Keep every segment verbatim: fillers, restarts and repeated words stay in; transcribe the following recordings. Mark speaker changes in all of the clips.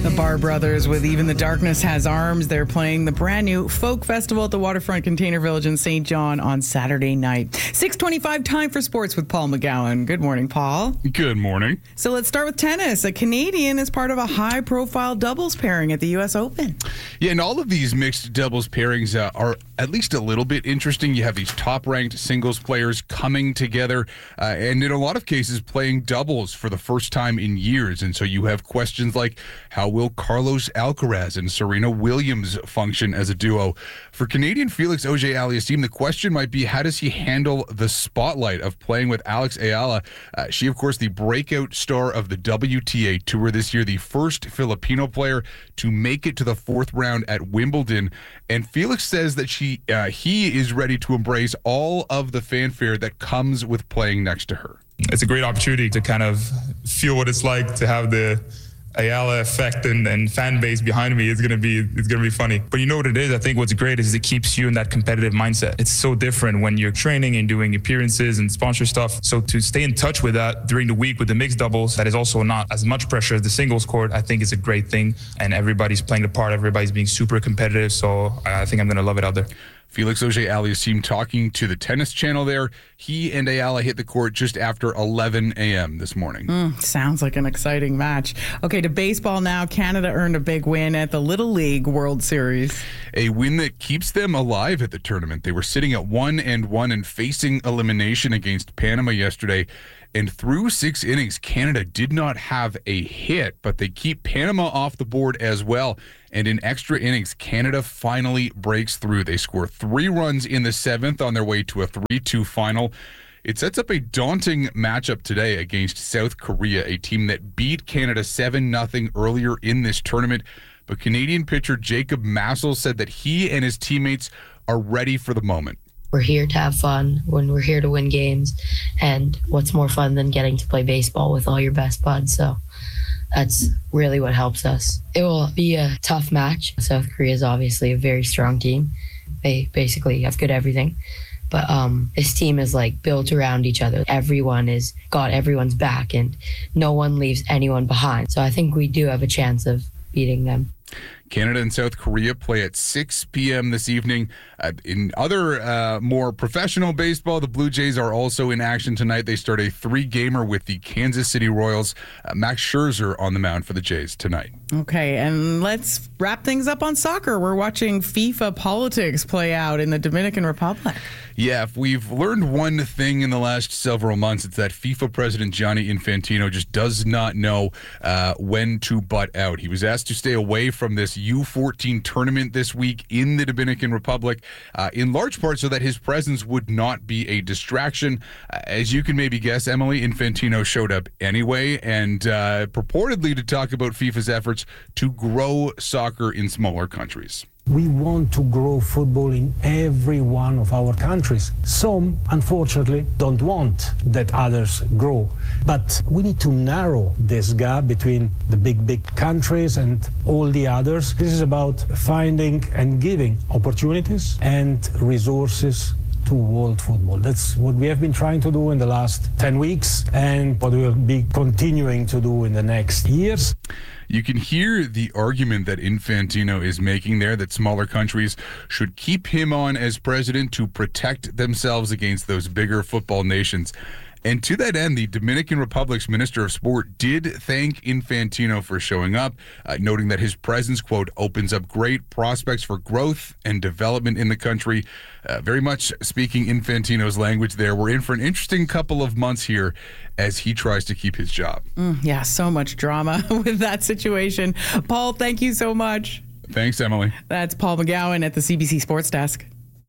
Speaker 1: The Bar Brothers with Even the Darkness Has Arms. They're playing the brand new folk festival at the Waterfront Container Village in Saint John on Saturday night. six twenty-five, time for sports with Paul McGowan. Good morning, Paul.
Speaker 2: Good morning.
Speaker 1: So let's start with tennis. A Canadian is part of a high-profile doubles pairing at the U S Open.
Speaker 2: Yeah, and all of these mixed doubles pairings uh, are at least a little bit interesting. You have these top-ranked singles players coming together, uh, and in a lot of cases playing doubles for the first time in years. And so you have questions like, how will Carlos Alcaraz and Serena Williams function as a duo? For Canadian Felix Auger-Aliassime, the question might be, how does he handle the spotlight of playing with Alex Ayala? Uh, she, of course, the breakout star of the W T A Tour this year, the first Filipino player to make it to the fourth round at Wimbledon. And Felix says that she uh, he is ready to embrace all of the fanfare that comes with playing next to her.
Speaker 3: It's a great opportunity to kind of feel what it's like to have the Ayala effect and, and fan base behind me. Is gonna be it's gonna be funny. But you know what it is? I think what's great is it keeps you in that competitive mindset. It's so different when you're training and doing appearances and sponsor stuff. So to stay in touch with that during the week with the mixed doubles, that is also not as much pressure as the singles court, I think is a great thing. And everybody's playing the part, everybody's being super competitive. So I think I'm gonna love it out there.
Speaker 2: Felix Auger-Aliassime talking to the Tennis Channel there. He and Ayala hit the court just after eleven a.m. this morning.
Speaker 1: Mm, sounds like an exciting match. Okay, to baseball now. Canada earned a big win at the Little League World Series.
Speaker 2: A win that keeps them alive at the tournament. They were sitting at one and one and facing elimination against Panama yesterday. And through six innings, Canada did not have a hit, but they keep Panama off the board as well. And in extra innings, Canada finally breaks through. They score three runs in the seventh on their way to a three two final. It sets up a daunting matchup today against South Korea, a team that beat Canada seven nothing earlier in this tournament. But Canadian pitcher Jacob Massel said that he and his teammates are ready for the moment.
Speaker 4: We're here to have fun, when we're here to win games, and what's more fun than getting to play baseball with all your best buds? So that's really what helps us. It will be a tough match. South Korea is obviously a very strong team. They basically have good everything. But um, this team is like built around each other. Everyone is got everyone's back, and no one leaves anyone behind. So I think we do have a chance of beating them.
Speaker 2: Canada and South Korea play at six p.m. this evening. Uh, in other uh, more professional baseball, the Blue Jays are also in action tonight. They start a three-gamer with the Kansas City Royals. Uh, Max Scherzer on the mound for the Jays tonight.
Speaker 1: Okay, and let's wrap things up on soccer. We're watching FIFA politics play out in the Dominican Republic.
Speaker 2: Yeah, if we've learned one thing in the last several months, it's that FIFA President Gianni Infantino just does not know uh, when to butt out. He was asked to stay away from this U fourteen tournament this week in the Dominican Republic, uh, in large part so that his presence would not be a distraction. Uh, as you can maybe guess, Emily, Infantino showed up anyway, and uh, purportedly to talk about FIFA's efforts to grow soccer in smaller countries.
Speaker 5: We want to grow football in every one of our countries. Some, unfortunately, don't want that others grow. But we need to narrow this gap between the big, big countries and all the others. This is about finding and giving opportunities and resources to world football. That's what we have been trying to do in the last ten weeks and what we'll be continuing to do in the next years.
Speaker 2: You can hear the argument that Infantino is making there, that smaller countries should keep him on as president to protect themselves against those bigger football nations. And to that end, the Dominican Republic's Minister of Sport did thank Infantino for showing up, uh, noting that his presence, quote, opens up great prospects for growth and development in the country. Uh, very much speaking Infantino's language there. We're in for an interesting couple of months here as he tries to keep his job.
Speaker 1: Mm, yeah, so much drama with that situation. Paul, thank you so much.
Speaker 2: Thanks, Emily.
Speaker 1: That's Paul McGowan at the C B C Sports Desk.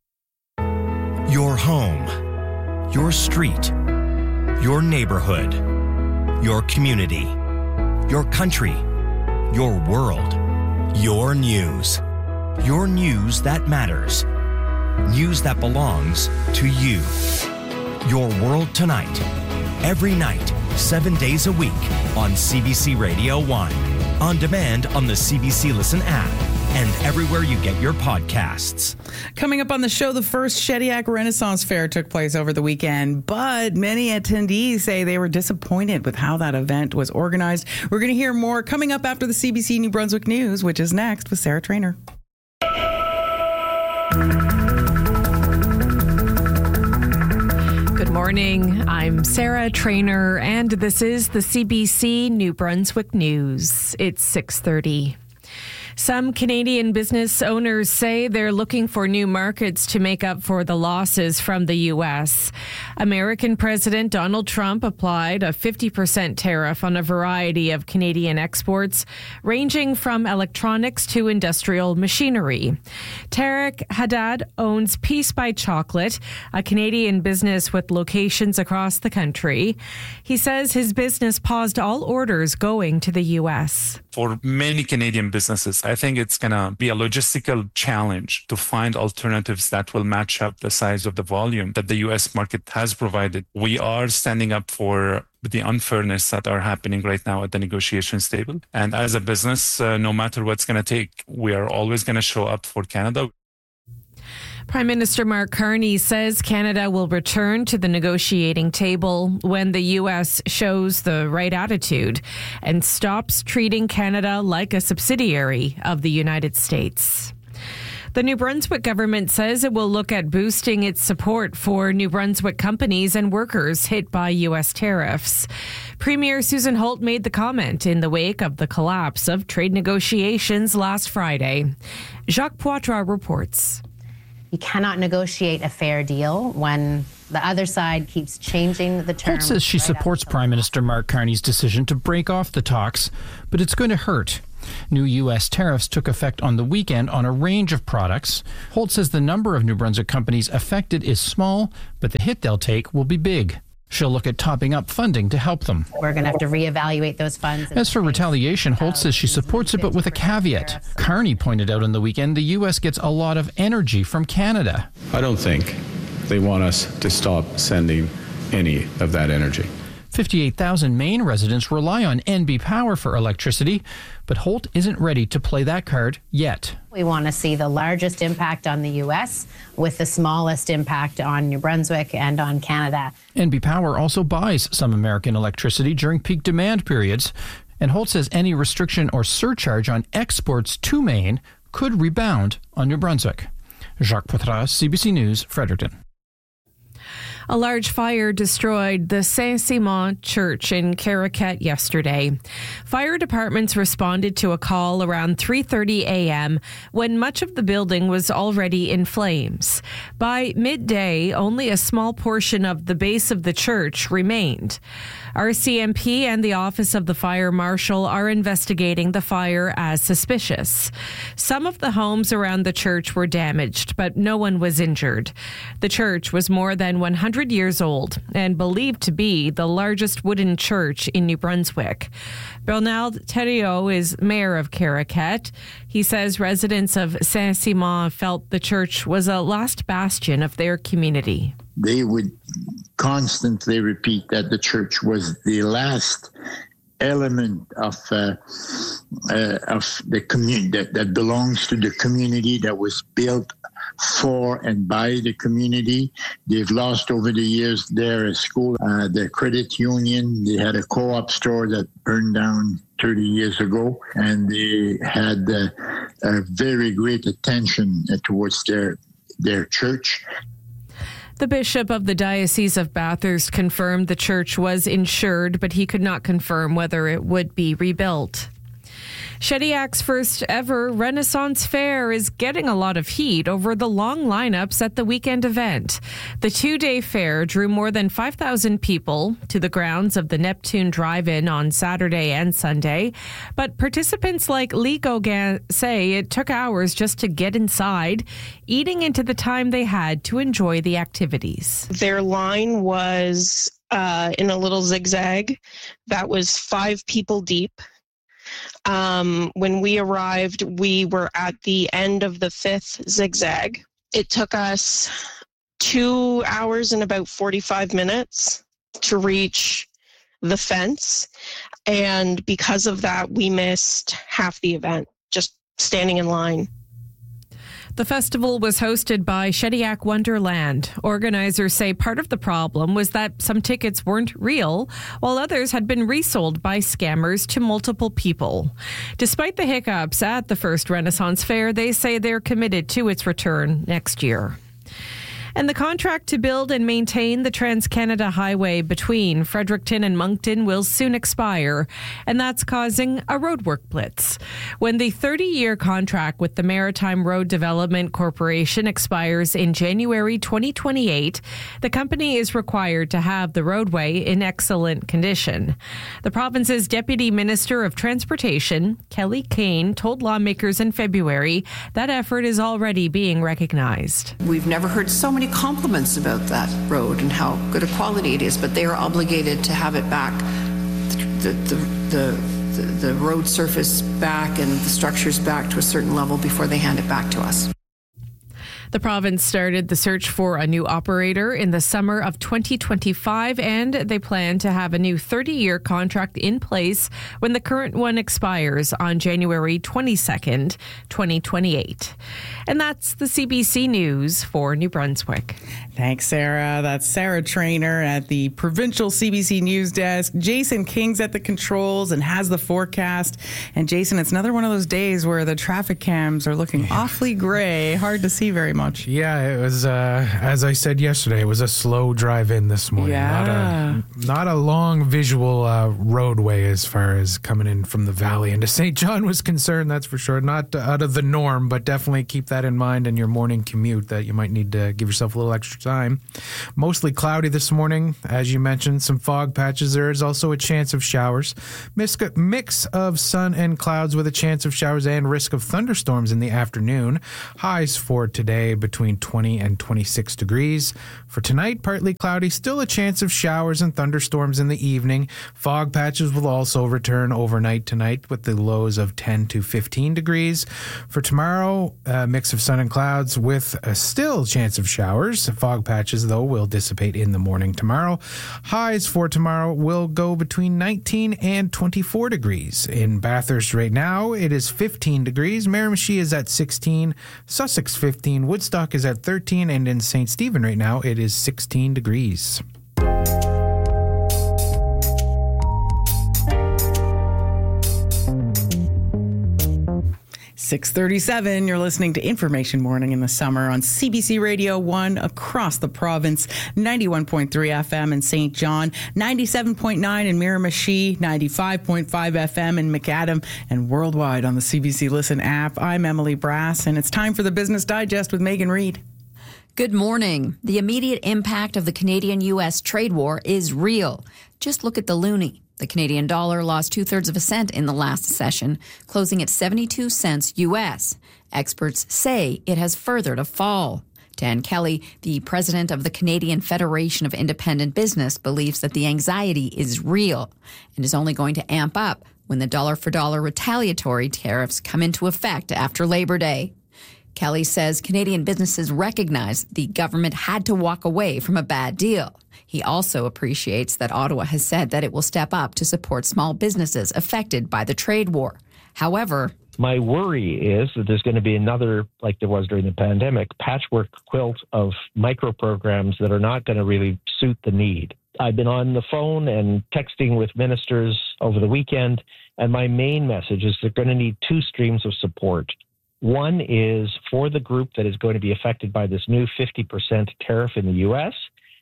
Speaker 6: Your home, your street, your neighborhood, your community, your country, your world, your news. Your news that matters. News that belongs to you. Your World Tonight. Every night, seven days a week on C B C Radio one. On demand on the C B C Listen app. and everywhere you get your podcasts.
Speaker 1: Coming up on the show, the first Shediac Renaissance Fair took place over the weekend, but many attendees say they were disappointed with how that event was organized. We're going to hear more coming up after the C B C New Brunswick News, which is next with Sarah Trainer.
Speaker 7: Good morning. I'm Sarah Trainer, and this is the C B C New Brunswick News. It's six thirty. Some Canadian business owners say they're looking for new markets to make up for the losses from the U S. American President Donald Trump applied a fifty percent tariff on a variety of Canadian exports, ranging from electronics to industrial machinery. Tarek Haddad owns Peace by Chocolate, a Canadian business with locations across the country. He says his business paused all orders going to the U S.
Speaker 8: For many Canadian businesses, I think it's going to be a logistical challenge to find alternatives that will match up the size of the volume that the U S market has provided. We are standing up for the unfairness that are happening right now at the negotiations table. And as a business, uh, no matter what's going to take, we are always going to show up for Canada.
Speaker 7: Prime Minister Mark Carney says Canada will return to the negotiating table when the U S shows the right attitude and stops treating Canada like a subsidiary of the United States. The New Brunswick government says it will look at boosting its support for New Brunswick companies and workers hit by U S tariffs. Premier Susan Holt made the comment in the wake of the collapse of trade negotiations last Friday. Jacques Poitras reports.
Speaker 9: You cannot negotiate a fair deal when the other side keeps changing the terms.
Speaker 10: Holt says she
Speaker 9: right
Speaker 10: supports Prime Minister Mark Carney's decision to break off the talks, but it's going to hurt. New U S tariffs took effect on the weekend on a range of products. Holt says the number of New Brunswick companies affected is small, but the hit they'll take will be big. She'll look at topping up funding to help them.
Speaker 9: We're going to have to reevaluate those funds.
Speaker 10: As for retaliation, Holt says she supports it, but with a caveat. Carney pointed out on the weekend the U S gets a lot of energy from Canada.
Speaker 11: I don't think they want us to stop sending any of that energy.
Speaker 10: fifty-eight thousand Maine residents rely on N B Power for electricity, but Holt isn't ready to play that card yet.
Speaker 9: We want to see the largest impact on the U S with the smallest impact on New Brunswick and on Canada.
Speaker 10: N B Power also buys some American electricity during peak demand periods, and Holt says any restriction or surcharge on exports to Maine could rebound on New Brunswick. Jacques Poitras, C B C News, Fredericton.
Speaker 7: A large fire destroyed the Saint-Simon Church in Caraquet yesterday. Fire departments responded to a call around three thirty a.m. when much of the building was already in flames. By midday, only a small portion of the base of the church remained. R C M P and the Office of the Fire Marshal are investigating the fire as suspicious. Some of the homes around the church were damaged, but no one was injured. The church was more than one hundred years old and believed to be the largest wooden church in New Brunswick. Bernard Thériault is mayor of Caraquet. He says residents of Saint-Simon felt the church was a last bastion of their community.
Speaker 12: They would constantly repeat that the church was the last element of uh, uh, of the community that, that belongs to the community, that was built for and by the community. They've lost over the years there a school, uh, their credit union. They had a co-op store that burned down thirty years ago, and they had uh, a very great attention towards their their church.
Speaker 7: The Bishop of the Diocese of Bathurst confirmed the church was insured, but he could not confirm whether it would be rebuilt. Shediac's first ever Renaissance Fair is getting a lot of heat over the long lineups at the weekend event. The two-day fair drew more than five thousand people to the grounds of the Neptune Drive-In on Saturday and Sunday, but participants like Lee Gauguin say it took hours just to get inside, eating into the time they had to enjoy the activities.
Speaker 13: Their line was uh, in a little zigzag that was five people deep. Um, when we arrived, we were at the end of the fifth zigzag. It took us two hours and about forty-five minutes to reach the fence. And because of that, we missed half the event, just standing in line.
Speaker 7: The festival was hosted by Shediac Wonderland. Organizers say part of the problem was that some tickets weren't real, while others had been resold by scammers to multiple people. Despite the hiccups at the first Renaissance Fair, they say they're committed to its return next year. And the contract to build and maintain the Trans-Canada Highway between Fredericton and Moncton will soon expire, and that's causing a roadwork blitz. When the thirty-year contract with the Maritime Road Development Corporation expires in January twenty twenty-eight, the company is required to have the roadway in excellent condition. The province's Deputy Minister of Transportation, Kelly Kane, told lawmakers in February that effort is already being recognized.
Speaker 14: We've never heard so many compliments about that road and how good a quality it is, but they are obligated to have it back, the, the, the, the, the road surface back and the structures back to a certain level before they hand it back to us.
Speaker 7: The province started the search for a new operator in the summer of twenty twenty-five, and they plan to have a new thirty-year contract in place when the current one expires on January twenty-second, twenty twenty-eight. And that's the C B C News for New Brunswick.
Speaker 1: Thanks, Sarah. That's Sarah Trainer at the Provincial C B C News Desk. Jason King's at the controls and has the forecast. And Jason, it's another one of those days where the traffic cams are looking awfully gray. Hard to see very much.
Speaker 15: Yeah, it was, uh, as I said yesterday, it was a slow drive in this morning.
Speaker 1: Yeah.
Speaker 15: Not a, not a long visual uh, roadway as far as coming in from the valley into Saint John was concerned, that's for sure. Not out of the norm, but definitely keep that in mind in your morning commute that you might need to give yourself a little extra time. Mostly cloudy this morning. As you mentioned, some fog patches. There is also a chance of showers. Mix of sun and clouds with a chance of showers and risk of thunderstorms in the afternoon. Highs for today between twenty and twenty-six degrees. For tonight, partly cloudy, still a chance of showers and thunderstorms in the evening. Fog patches will also return overnight tonight with the lows of ten to fifteen degrees. For tomorrow, a mix of sun and clouds with a still chance of showers. Fog patches, though, will dissipate in the morning tomorrow. Highs for tomorrow will go between nineteen and twenty-four degrees. In Bathurst right now, it is fifteen degrees. Miramichi is at sixteen. Sussex fifteen. Woodstock is at thirteen. And in Saint Stephen right now, it is sixteen degrees.
Speaker 1: six thirty-seven, you're listening to Information Morning in the Summer on C B C Radio one across the province, ninety-one point three F M in Saint John, ninety-seven point nine in Miramichi, ninety-five point five F M in McAdam, and worldwide on the C B C Listen app. I'm Emily Brass, and it's time for the Business Digest with Megan Reid.
Speaker 16: Good morning. The immediate impact of the Canadian-U S trade war is real. Just look at the loonie. The Canadian dollar lost two-thirds of a cent in the last session, closing at seventy-two cents U S. Experts say it has further to fall. Dan Kelly, the president of the Canadian Federation of Independent Business, believes that the anxiety is real and is only going to amp up when the dollar-for-dollar retaliatory tariffs come into effect after Labor Day. Kelly says Canadian businesses recognize the government had to walk away from a bad deal. He also appreciates that Ottawa has said that it will step up to support small businesses affected by the trade war. However,
Speaker 17: my worry is that there's going to be another, like there was during the pandemic, patchwork quilt of micro programs that are not going to really suit the need. I've been on the phone and texting with ministers over the weekend, and my main message is they're going to need two streams of support. One is for the group that is going to be affected by this new fifty percent tariff in the U S.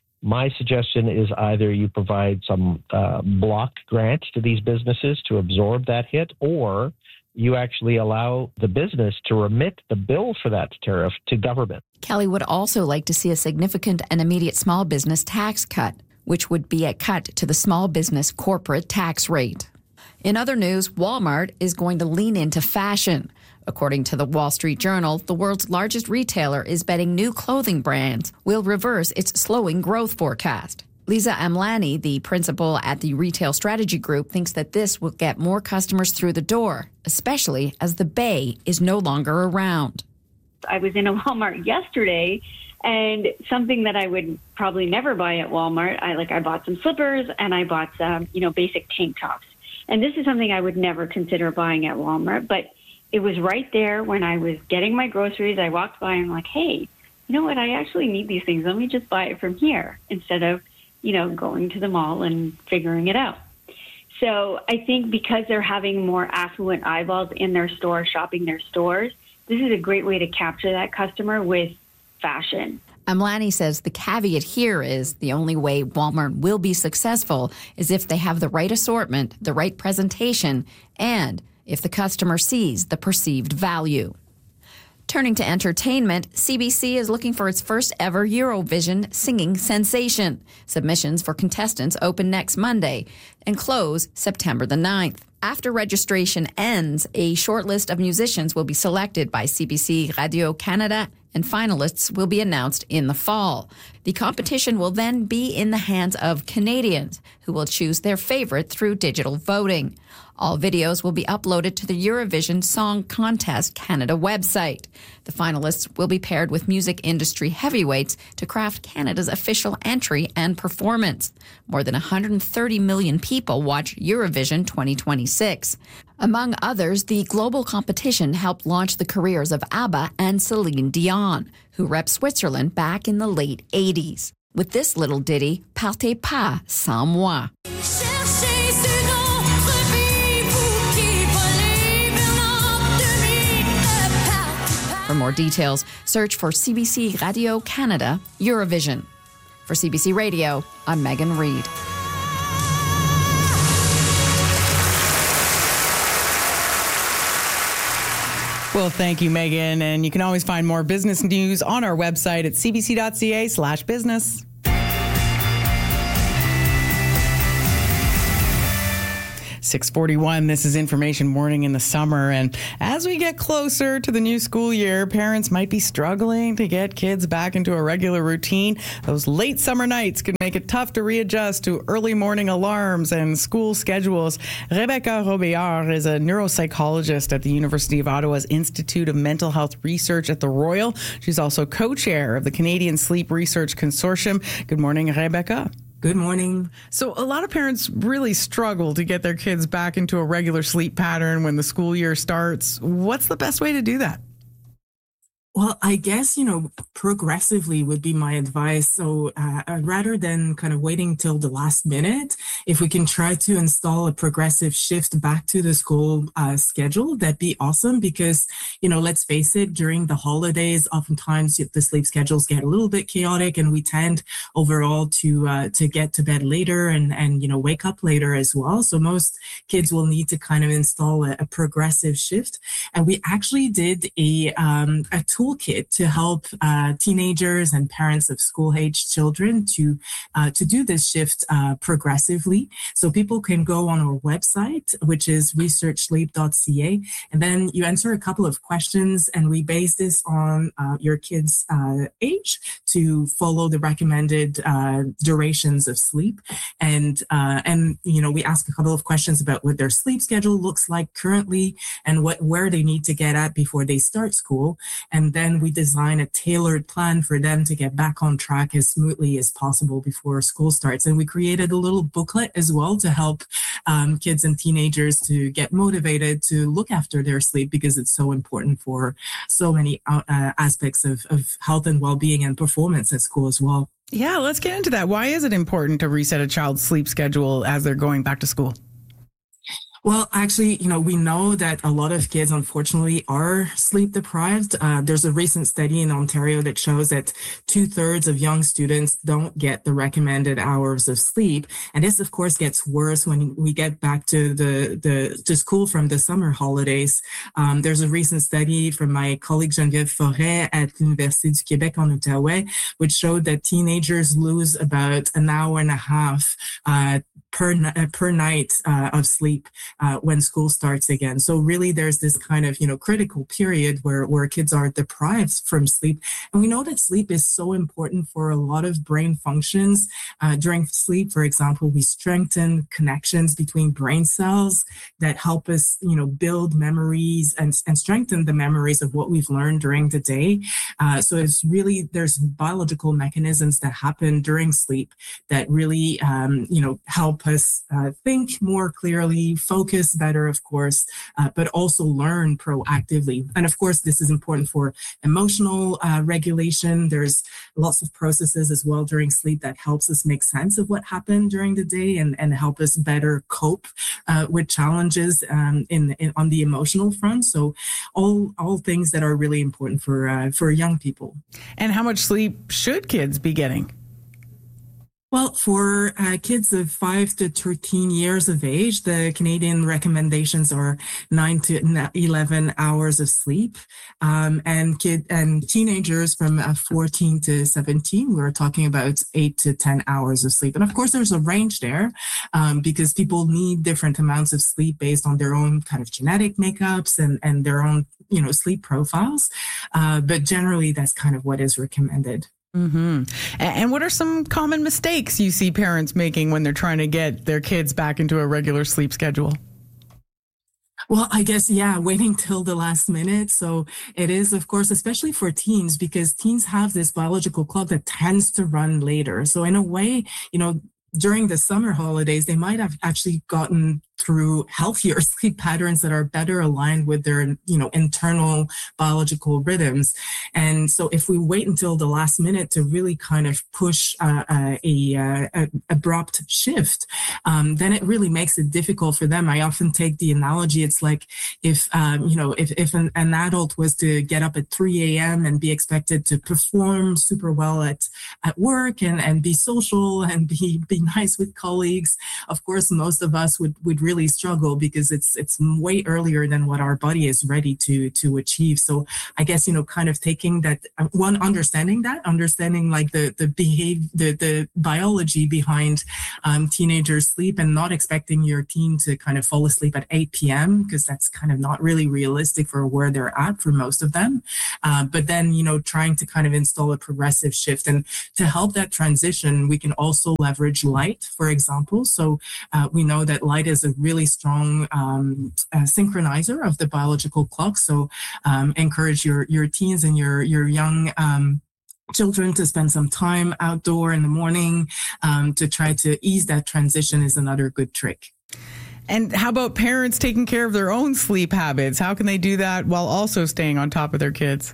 Speaker 17: My suggestion is either you provide some uh, block grant to these businesses to absorb that hit, or you actually allow the business to remit the bill for that tariff to government.
Speaker 16: Kelly would also like to see a significant and immediate small business tax cut, which would be a cut to the small business corporate tax rate. In other news, Walmart is going to lean into fashion. According to the Wall Street Journal, the world's largest retailer is betting new clothing brands will reverse its slowing growth forecast. Lisa Amlani, the principal at the Retail Strategy Group, thinks that this will get more customers through the door, especially as the Bay is no longer around.
Speaker 18: I was in a Walmart yesterday, and something that I would probably never buy at Walmart, I like I bought some slippers and I bought some, you know, basic tank tops. And this is something I would never consider buying at Walmart, but it was right there when I was getting my groceries. I walked by and I'm like, hey, you know what? I actually need these things. Let me just buy it from here instead of, you know, going to the mall and figuring it out. So I think because they're having more affluent eyeballs in their store, shopping their stores, this is a great way to capture that customer with fashion.
Speaker 16: Amlani says the caveat here is the only way Walmart will be successful is if they have the right assortment, the right presentation, and if the customer sees the perceived value. Turning to entertainment, C B C is looking for its first ever Eurovision singing sensation. Submissions for contestants open next Monday and close September the ninth. After registration ends, a short list of musicians will be selected by C B C Radio Canada, and finalists will be announced in the fall. The competition will then be in the hands of Canadians, who will choose their favorite through digital voting. All videos will be uploaded to the Eurovision Song Contest Canada website. The finalists will be paired with music industry heavyweights to craft Canada's official entry and performance. More than one hundred thirty million people watch Eurovision twenty twenty-six. Among others, the global competition helped launch the careers of ABBA and Celine Dion, who repped Switzerland back in the late eighties. With this little ditty, Partez pas sans moi. For more details, search for C B C Radio Canada Eurovision. For C B C Radio, I'm Megan Reid.
Speaker 1: Well, thank you, Megan. And you can always find more business news on our website at cbc.ca slash business. six forty-one, this is Information Morning in the summer. And as we get closer to the new school year, parents might be struggling to get kids back into a regular routine. Those late summer nights could make it tough to readjust to early morning alarms and school schedules. Rebecca Robillard is a neuropsychologist at the University of Ottawa's Institute of Mental Health Research at the Royal. She's also co-chair of the Canadian Sleep Research Consortium. Good morning, Rebecca.
Speaker 19: Good morning.
Speaker 1: So a lot of parents really struggle to get their kids back into a regular sleep pattern when the school year starts. What's the best way to do that?
Speaker 19: Well, I guess, you know, progressively would be my advice. So uh, rather than kind of waiting till the last minute, if we can try to install a progressive shift back to the school uh, schedule, that'd be awesome because, you know, let's face it, during the holidays, oftentimes the sleep schedules get a little bit chaotic and we tend overall to uh, to get to bed later and, and, you know, wake up later as well. So most kids will need to kind of install a, a progressive shift. And we actually did a, um, a tool toolkit to help uh, teenagers and parents of school-age children to uh, to do this shift uh, progressively. So people can go on our website, which is research sleep dot c a, and then you answer a couple of questions, and we base this on uh, your kid's uh, age to follow the recommended uh, durations of sleep. And uh, and you know, we ask a couple of questions about what their sleep schedule looks like currently and what where they need to get at before they start school. And then we design a tailored plan for them to get back on track as smoothly as possible before school starts. And we created a little booklet as well to help um, kids and teenagers to get motivated to look after their sleep because it's so important for so many uh, aspects of, of health and well-being and performance at school as well.
Speaker 1: Yeah, let's get into that. Why is it important to reset a child's sleep schedule as they're going back to school?
Speaker 19: Well, actually, you know, we know that a lot of kids, unfortunately, are sleep deprived. Uh, there's a recent study in Ontario that shows that two thirds of young students don't get the recommended hours of sleep. And this, of course, gets worse when we get back to the, the to school from the summer holidays. Um, there's a recent study from my colleague Geneviève Forêt at l'Université du Québec en Outaouais, which showed that teenagers lose about an hour and a half uh, per, uh, per night uh, of sleep Uh, when school starts again. So really there's this kind of, you know, critical period where, where kids are deprived from sleep. And we know that sleep is so important for a lot of brain functions. Uh, during sleep, for example, we strengthen connections between brain cells that help us, you know, build memories and, and strengthen the memories of what we've learned during the day. Uh, so it's really, there's biological mechanisms that happen during sleep that really, um, you know, help help us uh, think more clearly, focus better, of course, uh, but also learn proactively. And of course, this is important for emotional uh, regulation. There's lots of processes as well during sleep that helps us make sense of what happened during the day and, and help us better cope uh, with challenges um, in, in on the emotional front. So all all things that are really important for uh, for young people.
Speaker 1: And how much sleep should kids be getting?
Speaker 19: Well, for uh, kids of five to thirteen years of age, the Canadian recommendations are nine to eleven hours of sleep. Um, and kid and teenagers from uh, fourteen to seventeen, we're talking about eight to ten hours of sleep. And of course, there's a range there um, because people need different amounts of sleep based on their own kind of genetic makeups and, and their own, you know, sleep profiles. Uh, but generally, that's kind of what is recommended.
Speaker 1: Mm-hmm. And what are some common mistakes you see parents making when they're trying to get their kids back into a regular sleep schedule?
Speaker 19: Well, I guess, yeah, waiting till the last minute. So it is, of course, especially for teens, because teens have this biological clock that tends to run later. So in a way, you know, during the summer holidays, they might have actually gotten through healthier sleep patterns that are better aligned with their, you know, internal biological rhythms. And so if we wait until the last minute to really kind of push uh, a, a, a abrupt shift, um, then it really makes it difficult for them. I often take the analogy, it's like if, um, you know, if, if an, an adult was to get up at three a.m. and be expected to perform super well at, at work and, and be social and be, be nice with colleagues, of course, most of us would, would really struggle because it's it's way earlier than what our body is ready to to achieve. So I guess, you know, kind of taking that one, understanding that, understanding like the the behave the the biology behind um, teenagers' sleep and not expecting your teen to kind of fall asleep at eight p.m. because that's kind of not really realistic for where they're at for most of them. Uh, but then, you know, trying to kind of install a progressive shift. And to help that transition, we can also leverage light, for example. So uh, we know that light is a really strong um, uh, synchronizer of the biological clock. So um, encourage your your teens and your your young um, children to spend some time outdoor in the morning um, to try to ease that transition is another good trick.
Speaker 1: And how about parents taking care of their own sleep habits? How can they do that while also staying on top of their kids?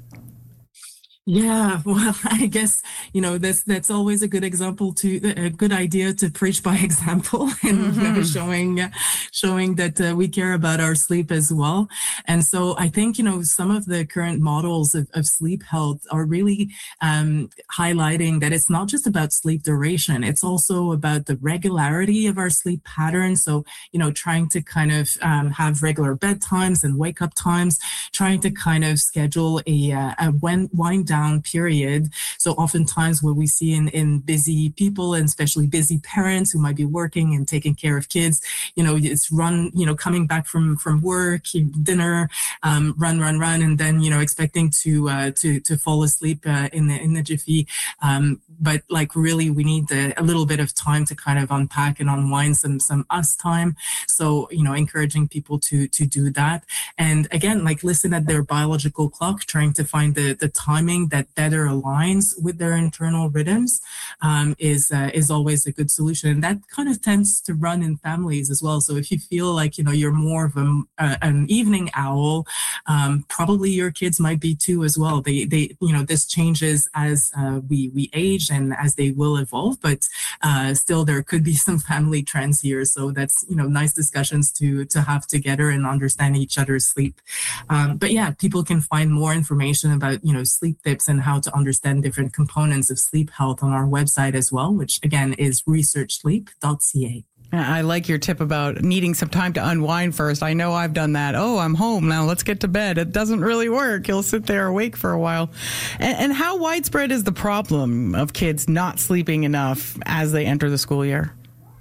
Speaker 19: Yeah, well, I guess, you know, that's that's always a good example to a good idea to preach by example and mm-hmm. uh, showing uh, showing that uh, we care about our sleep as well. And so I think, you know, some of the current models of, of sleep health are really um, highlighting that it's not just about sleep duration. It's also about the regularity of our sleep pattern. So, you know, trying to kind of um, have regular bedtimes and wake up times, trying to kind of schedule a, uh, a when, wind down down period. So oftentimes what we see in, in busy people and especially busy parents who might be working and taking care of kids, you know, it's run, you know, coming back from, from work, dinner, um, run, run, run, and then, you know, expecting to, uh, to, to fall asleep, uh, in the, in the jiffy. Um, but like really we need the, a little bit of time to kind of unpack and unwind some, some us time. So, you know, encouraging people to, to do that. And again, like listen at their biological clock, trying to find the, the timing that better aligns with their internal rhythms um, is uh, is always a good solution. And that kind of tends to run in families as well. So if you feel like, you know, you're more of a, uh, an evening owl, um, probably your kids might be too as well. They, they you know, this changes as uh, we, we age and as they will evolve, but uh, still there could be some family trends here. So that's, you know, nice discussions to, to have together and understand each other's sleep. Um, but yeah, people can find more information about, you know, sleep tips and how to understand different components of sleep health on our website as well, which again is research sleep dot c a.
Speaker 1: I like your tip about needing some time to unwind first. I know I've done that. Oh, I'm home now. Let's get to bed. It doesn't really work. You'll sit there awake for a while. And, and how widespread is the problem of kids not sleeping enough as they enter the school year?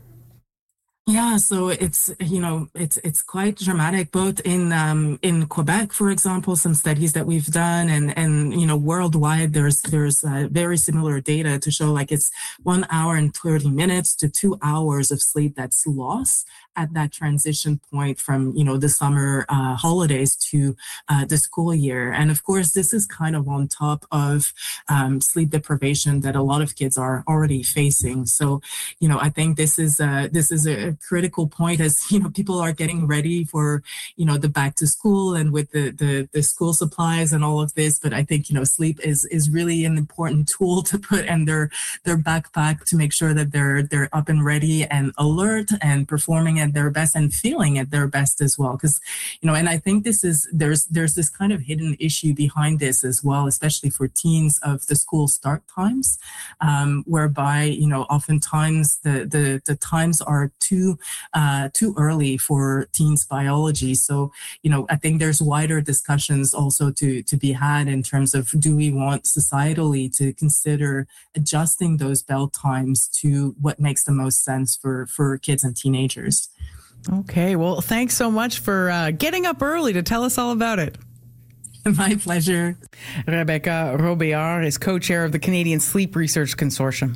Speaker 19: Yeah, so it's, you know, it's it's quite dramatic, both in um, in Quebec, for example, some studies that we've done, and, and you know, worldwide, there's there's uh, very similar data to show like it's one hour and thirty minutes to two hours of sleep that's lost at that transition point from, you know, the summer uh, holidays to uh, the school year. And of course, this is kind of on top of um, sleep deprivation that a lot of kids are already facing. So, you know, I think this is a, this is a critical point as, you know, people are getting ready for, you know, the back to school and with the, the, the school supplies and all of this. But I think, you know, sleep is, is really an important tool to put in their, their backpack to make sure that they're, they're up and ready and alert and performing at their best and feeling at their best as well. Because, you know, and I think this is, there's, there's this kind of hidden issue behind this as well, especially for teens of the school start times, um, whereby, you know, oftentimes the, the, the times are too, uh, too early for teens biology. So, you know, I think there's wider discussions also to, to be had in terms of, do we want societally to consider adjusting those bell times to what makes the most sense for, for kids and teenagers?
Speaker 1: Okay, well, thanks so much for uh, getting up early to tell us all about it.
Speaker 19: My pleasure.
Speaker 1: Rebecca Robillard is co-chair of the Canadian Sleep Research Consortium.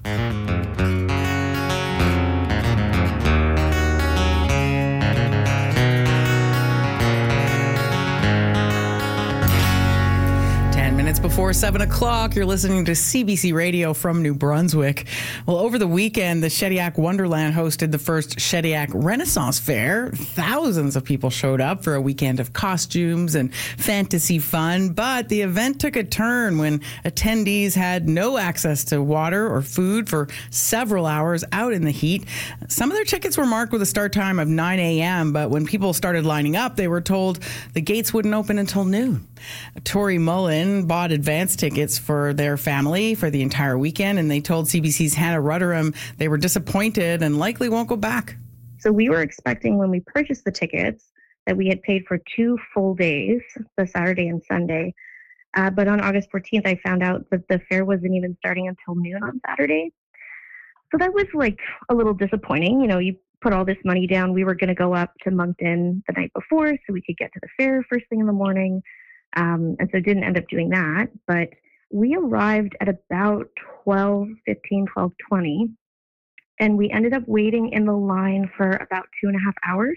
Speaker 1: Before seven o'clock, you're listening to C B C Radio from New Brunswick. Well, over the weekend, the Shediac Wonderland hosted the first Shediac Renaissance Fair. Thousands of people showed up for a weekend of costumes and fantasy fun, but the event took a turn when attendees had no access to water or food for several hours out in the heat. Some of their tickets were marked with a start time of nine a.m., but when people started lining up, they were told the gates wouldn't open until noon. Tori Mullen bought advance tickets for their family for the entire weekend, and they told C B C's Hannah Rudderham they were disappointed and likely won't go back.
Speaker 20: So we were expecting when we purchased the tickets that we had paid for two full days, the Saturday and Sunday. Uh, but on August fourteenth, I found out that the fair wasn't even starting until noon on Saturday. So that was like a little disappointing. You know, you put all this money down. We were going to go up to Moncton the night before so we could get to the fair first thing in the morning. Um, and so didn't end up doing that, but we arrived at about twelve fifteen, twelve twenty, and we ended up waiting in the line for about two and a half hours.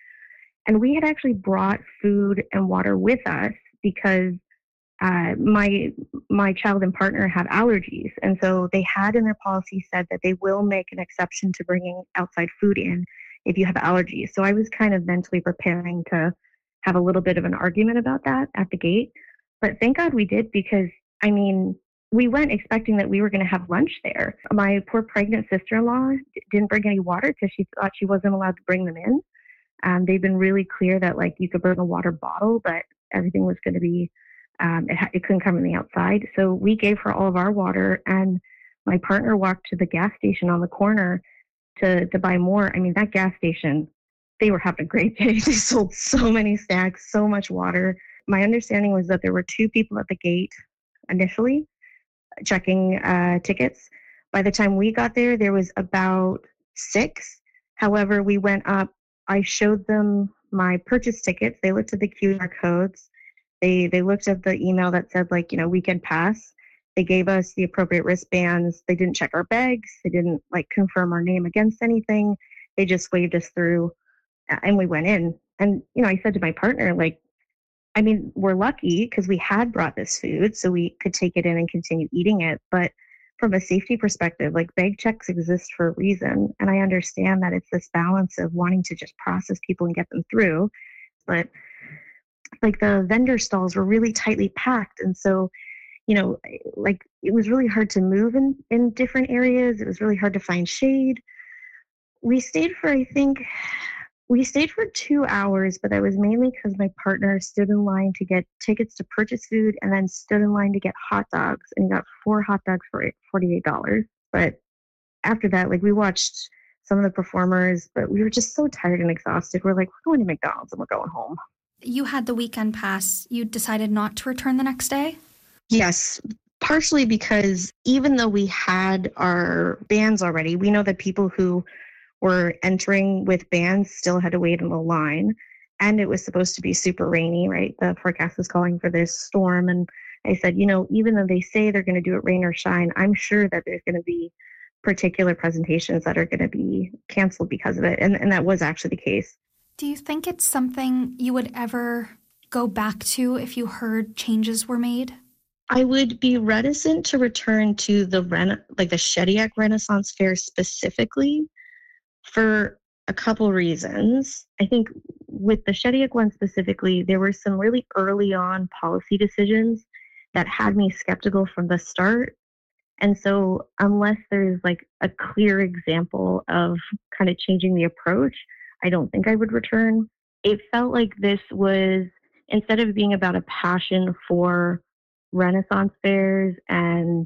Speaker 20: And we had actually brought food and water with us because uh, my my child and partner have allergies. And so they had in their policy said that they will make an exception to bringing outside food in if you have allergies. So I was kind of mentally preparing to have a little bit of an argument about that at the gate. But thank God we did, because, I mean, we went expecting that we were going to have lunch there. My poor pregnant sister-in-law d- didn't bring any water because she thought she wasn't allowed to bring them in. Um, they've been really clear that, like, you could bring a water bottle, but everything was going to be, um, it, ha- it couldn't come in the outside. So we gave her all of our water, and my partner walked to the gas station on the corner to, to buy more. I mean, that gas station, they were having a great day. They sold so many snacks, so much water. My understanding was that there were two people at the gate initially checking uh, tickets. By the time we got there, there was about six. However, we went up. I showed them my purchase tickets. They looked at the Q R codes. They they looked at the email that said, like, you know, weekend pass. They gave us the appropriate wristbands. They didn't check our bags. They didn't, like, confirm our name against anything. They just waved us through. And we went in, and, you know, I said to my partner, like, I mean, we're lucky because we had brought this food so we could take it in and continue eating it. But from a safety perspective, like, bag checks exist for a reason. And I understand that it's this balance of wanting to just process people and get them through. But, like, the vendor stalls were really tightly packed. And so, you know, like, it was really hard to move in, in different areas. It was really hard to find shade. We stayed for, I think, We stayed for two hours, but that was mainly because my partner stood in line to get tickets to purchase food and then stood in line to get hot dogs. And he got four hot dogs for forty-eight dollars. But after that, like, we watched some of the performers, but we were just so tired and exhausted. We're like, we're going to McDonald's and we're going home.
Speaker 21: You had the weekend pass. You decided not to return the next day?
Speaker 20: Yes, partially because even though we had our bands already, we know that people who were entering with bands still had to wait in the line, and it was supposed to be super rainy, right? The forecast was calling for this storm, and I said, you know, even though they say they're going to do it rain or shine, I'm sure that there's going to be particular presentations that are going to be canceled because of it. And, and that was actually the case.
Speaker 21: Do you think it's something you would ever go back to if you heard changes were made?
Speaker 20: I would be reticent to return to the Rena- like the Shediac Renaissance Fair specifically for a couple reasons. I think with the Shediac one specifically, there were some really early on policy decisions that had me skeptical from the start. And so unless there's like a clear example of kind of changing the approach, I don't think I would return. It felt like this was, instead of being about a passion for Renaissance fairs and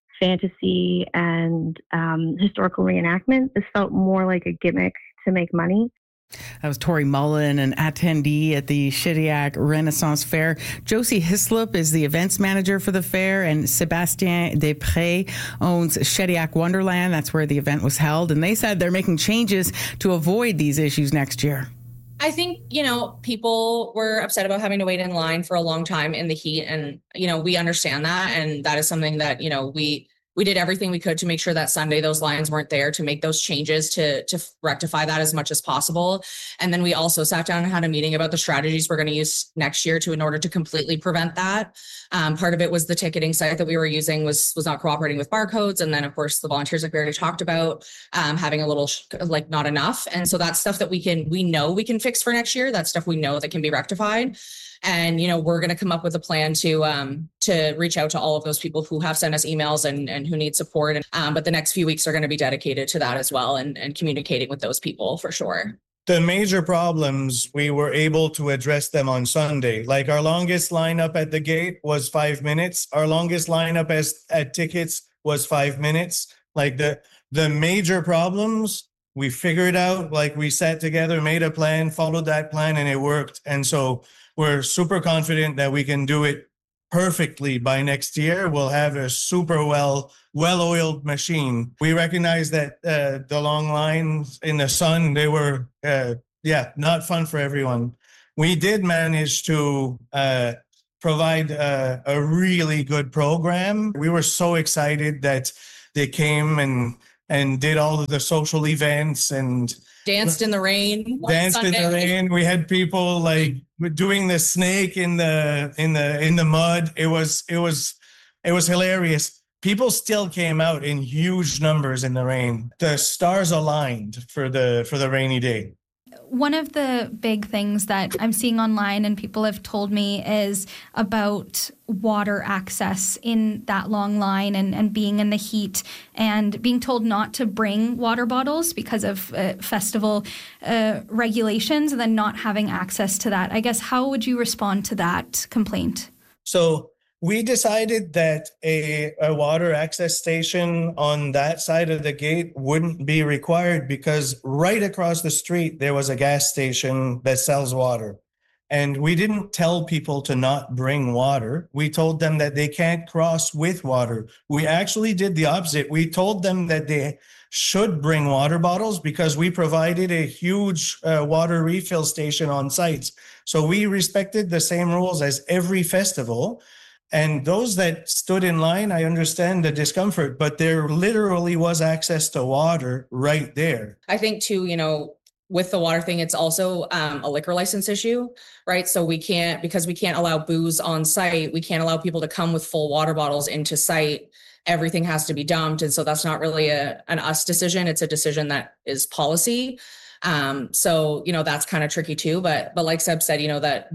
Speaker 20: fantasy and um, historical reenactment, this felt more like a gimmick to make money.
Speaker 1: That was Tori Mullen, an attendee at the Shediac Renaissance Fair. Josie Hislop is the events manager for the fair, and Sébastien Després owns Shediac Wonderland. That's where the event was held. And they said they're making changes to avoid these issues next year.
Speaker 3: I think, you know, people were upset about having to wait in line for a long time in the heat. And, you know, we understand that. And that is something that, you know, we we did everything we could to make sure that Sunday those lines weren't there, to make those changes to to rectify that as much as possible. And then we also sat down and had a meeting about the strategies we're going to use next year to in order to completely prevent that. Um, part of it was the ticketing site that we were using was was not cooperating with barcodes. And then, of course, the volunteers, like we already talked about, um, having a little like not enough. And so that's stuff that we can we know we can fix for next year. That's stuff we know that can be rectified. And, you know, we're going to come up with a plan to um, to reach out to all of those people who have sent us emails and, and who need support. And, um, but the next few weeks are going to be dedicated to that as well, and, and communicating with those people for sure.
Speaker 22: The major problems, we were able to address them on Sunday. Like our longest lineup at the gate was five minutes. Our longest lineup as at tickets was five minutes. Like the the major problems, we figured out, like we sat together, made a plan, followed that plan, and it worked. And so we're super confident that we can do it perfectly by next year. We'll have a super well, well-oiled machine. We recognize that uh, the long lines in the sun, they were, uh, yeah, not fun for everyone. We did manage to uh, provide uh, a really good program. We were so excited that they came and and did all of the social events and
Speaker 3: danced in the rain.
Speaker 22: Danced in the rain. We had people like doing the snake in the in the in the mud. It was it was it was hilarious. People still came out in huge numbers in the rain. The stars aligned for the for the rainy day.
Speaker 21: One of the big things that I'm seeing online and people have told me is about water access in that long line and, and being in the heat and being told not to bring water bottles because of uh, festival uh, regulations and then not having access to that. I guess, how would you respond to that complaint?
Speaker 22: So we decided that a, a water access station on that side of the gate wouldn't be required because right across the street, there was a gas station that sells water. And we didn't tell people to not bring water. We told them that they can't cross with water. We actually did the opposite. We told them that they should bring water bottles because we provided a huge uh, water refill station on site. So we respected the same rules as every festival. And those that stood in line, I understand the discomfort, but there literally was access to water right there.
Speaker 3: I think too, you know, with the water thing, it's also um, a liquor license issue, right? So we can't, because we can't allow booze on site, we can't allow people to come with full water bottles into site. Everything has to be dumped. And so that's not really a, an us decision. It's a decision that is policy. Um, so, you know, that's kind of tricky too. But, but like Seb said, you know, that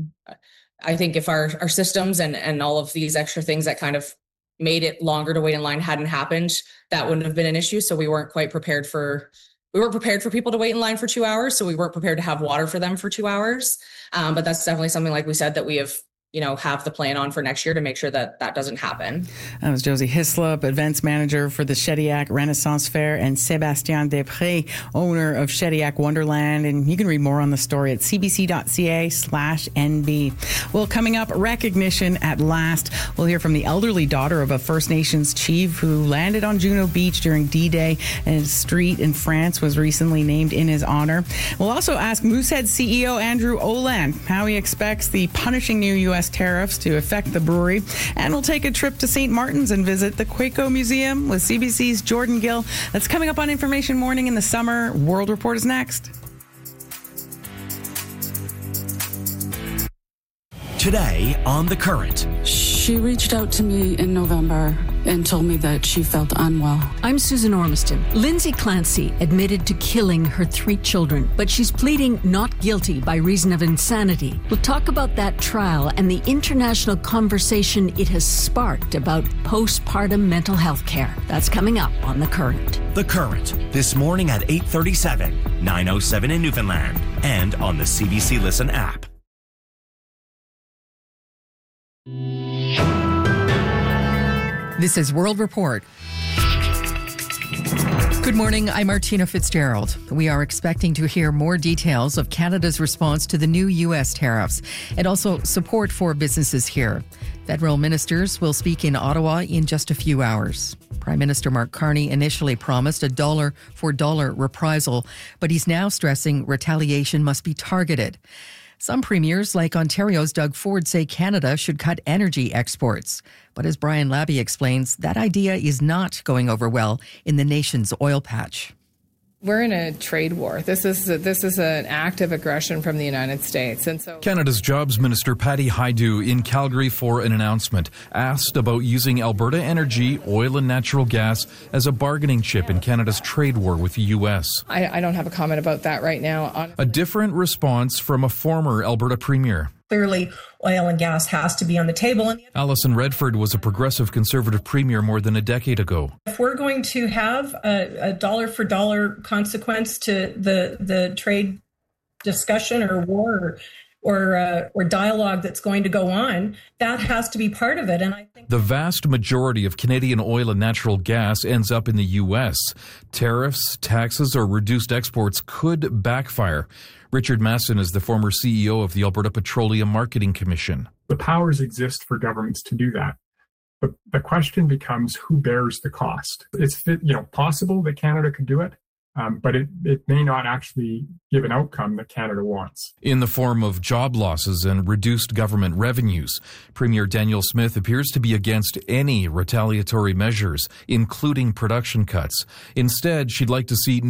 Speaker 3: I think if our, our systems and, and all of these extra things that kind of made it longer to wait in line hadn't happened, that wouldn't have been an issue. So we weren't quite prepared for, we weren't prepared for people to wait in line for two hours. So we weren't prepared to have water for them for two hours. Um, but that's definitely something, like we said, that we have, you know, have the plan on for next year to make sure that that doesn't happen.
Speaker 1: That was Josie Hislop, events manager for the Shediac Renaissance Fair, and Sébastien Després, owner of Shediac Wonderland. And you can read more on the story at cbc.ca slash NB. Well, coming up, recognition at last. We'll hear from the elderly daughter of a First Nations chief who landed on Juno Beach during D-Day, and a street in France was recently named in his honor. We'll also ask Moosehead C E O Andrew Olan how he expects the punishing new U S S tariffs to affect the brewery. And we'll take a trip to Saint Martin's and visit the Quaco Museum with C B C's Jordan Gill. That's coming up on Information Morning in the summer. World Report is next.
Speaker 6: Today on The Current.
Speaker 4: She reached out to me in November and told me that she felt unwell.
Speaker 5: I'm Susan Ormiston. Lindsay Clancy admitted to killing her three children, but she's pleading not guilty by reason of insanity. We'll talk about that trial and the international conversation it has sparked about postpartum mental health care. That's coming up on The Current.
Speaker 6: The Current, this morning at eight thirty-seven, nine oh seven in Newfoundland, and on the C B C Listen app.
Speaker 23: This is World Report. Good morning, I'm Martina Fitzgerald. We are expecting to hear more details of Canada's response to the new U S tariffs and also support for businesses here. Federal ministers will speak in Ottawa in just a few hours. Prime Minister Mark Carney initially promised a dollar for dollar reprisal, but he's now stressing retaliation must be targeted. Some premiers, like Ontario's Doug Ford, say Canada should cut energy exports. But as Brian Labby explains, that idea is not going over well in the nation's oil patch.
Speaker 24: We're in a trade war. This is a, this is an act of aggression from the United States. And so
Speaker 25: Canada's Jobs Minister Patty Hajdu in Calgary for an announcement, asked about using Alberta Energy, oil and natural gas as a bargaining chip in Canada's trade war with the U S.
Speaker 24: I, I don't have a comment about that right now. On-
Speaker 25: a different response from a former Alberta premier.
Speaker 26: Clearly, oil and gas has to be on the table. And
Speaker 25: Alison Redford was a progressive conservative premier more than a decade ago.
Speaker 26: If we're going to have a, a dollar for dollar consequence to the the trade discussion or war or or, uh, or dialogue that's going to go on, that has to be part of it. And I think
Speaker 25: the vast majority of Canadian oil and natural gas ends up in the U S. Tariffs, taxes, or reduced exports could backfire. Richard Masson is the former C E O of the Alberta Petroleum Marketing Commission.
Speaker 27: The powers exist for governments to do that. But the question becomes who bears the cost. It's you know possible that Canada could do it, um, but it, it may not actually give an outcome that Canada wants.
Speaker 25: In the form of job losses and reduced government revenues, Premier Danielle Smith appears to be against any retaliatory measures, including production cuts. Instead, she'd like to see